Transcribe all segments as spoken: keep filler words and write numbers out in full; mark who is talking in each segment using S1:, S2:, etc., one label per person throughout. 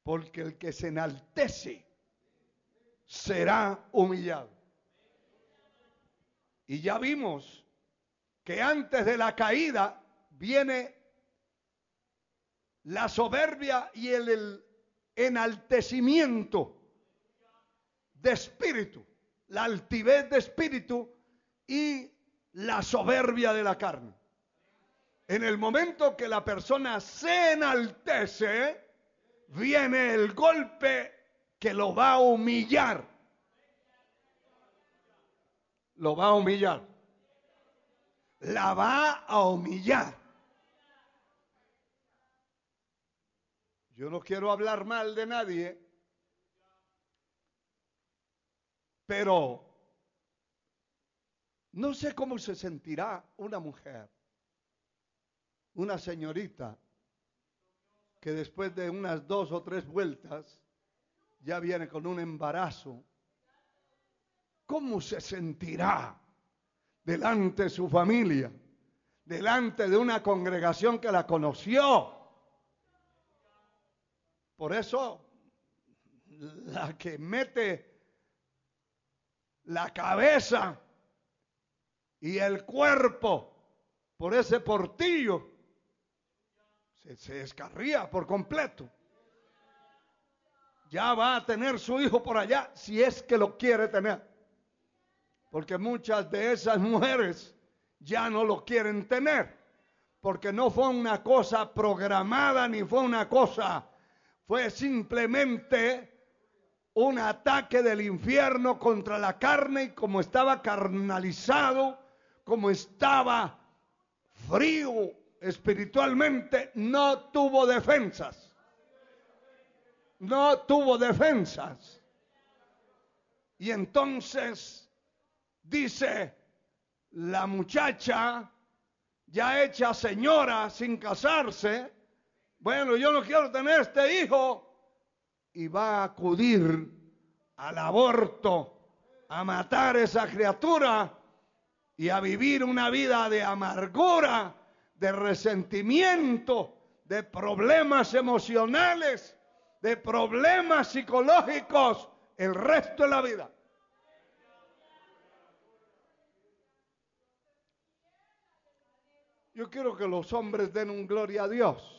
S1: porque el que se enaltece será humillado. Y ya vimos que antes de la caída viene la soberbia y el, el enaltecimiento de espíritu, la altivez de espíritu y la soberbia de la carne. En el momento que la persona se enaltece, viene el golpe que lo va a humillar. Lo va a humillar. La va a humillar. Yo no quiero hablar mal de nadie, pero no sé cómo se sentirá una mujer, una señorita, que después de unas dos o tres vueltas ya viene con un embarazo. ¿Cómo se sentirá delante de su familia, delante de una congregación que la conoció? Por eso, la que mete la cabeza y el cuerpo por ese portillo, se, se descarría por completo. Ya va a tener su hijo por allá, si es que lo quiere tener. Porque muchas de esas mujeres ya no lo quieren tener, porque no fue una cosa programada, ni fue una cosa, fue simplemente un ataque del infierno contra la carne, y como estaba carnalizado, como estaba frío espiritualmente, no tuvo defensas. No tuvo defensas. Y entonces dice la muchacha, ya hecha señora sin casarse, bueno, yo no quiero tener este hijo, y va a acudir al aborto, a matar a esa criatura y a vivir una vida de amargura, de resentimiento, de problemas emocionales, de problemas psicológicos el resto de la vida. Yo quiero que los hombres den un gloria a Dios.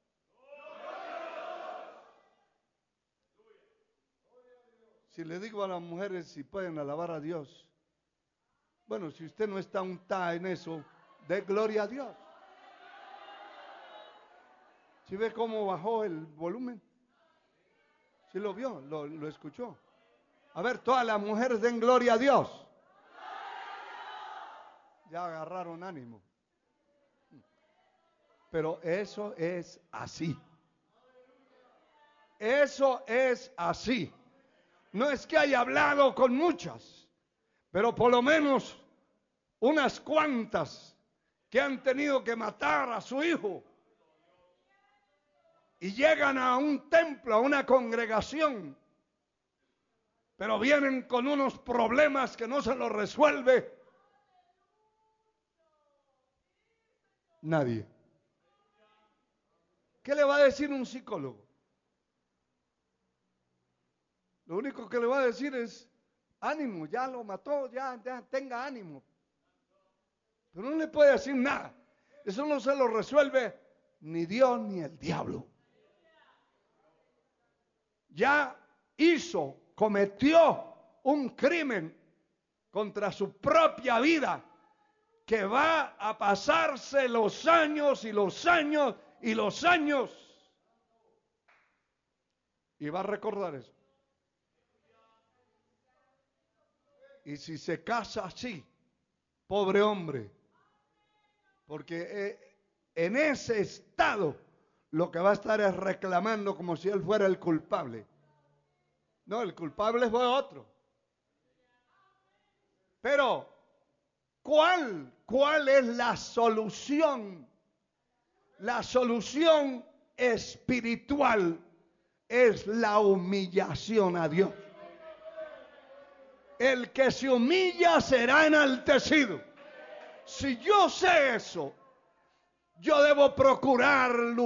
S1: Si le digo a las mujeres si pueden alabar a Dios, bueno, si usted no está untada en eso, dé gloria a Dios. ¿Sí ve cómo bajó el volumen? ¿Sí lo vio? ¿Lo, lo escuchó? A ver, todas las mujeres den gloria a Dios. Ya agarraron ánimo. Pero eso es así. Eso es así. No es que haya hablado con muchas, pero por lo menos unas cuantas que han tenido que matar a su hijo y llegan a un templo, a una congregación, pero vienen con unos problemas que no se los resuelve nadie. ¿Qué le va a decir un psicólogo? Lo único que le va a decir es, ánimo, ya lo mató, ya, ya tenga ánimo. Pero no le puede decir nada. Eso no se lo resuelve ni Dios ni el diablo. Ya hizo, cometió un crimen contra su propia vida, que va a pasarse los años y los años y los años. Y va a recordar eso. Y si se casa así, pobre hombre, porque eh, en ese estado lo que va a estar es reclamando como si él fuera el culpable. No, el culpable fue otro. Pero, ¿cuál, cuál es la solución? La solución espiritual es la humillación a Dios. El que se humilla será enaltecido. Si yo sé eso, yo debo procurar